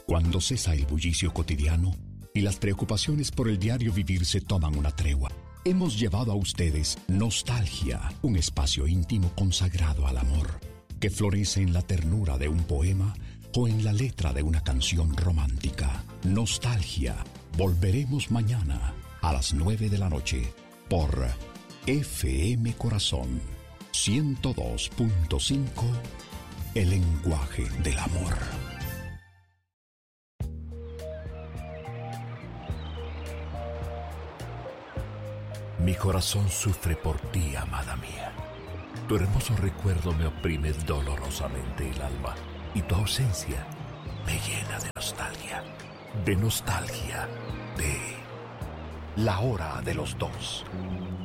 Cuando cesa el bullicio cotidiano y las preocupaciones por el diario vivir se toman una tregua, hemos llevado a ustedes Nostalgia, un espacio íntimo consagrado al amor, que florece en la ternura de un poema o en la letra de una canción romántica. Nostalgia. Volveremos mañana a las 9 de la noche por FM Corazón 102.5, el lenguaje del amor. Mi corazón sufre por ti, amada mía. Tu hermoso recuerdo me oprime dolorosamente el alma y tu ausencia me llena de nostalgia. De nostalgia, de La Hora de los Dos.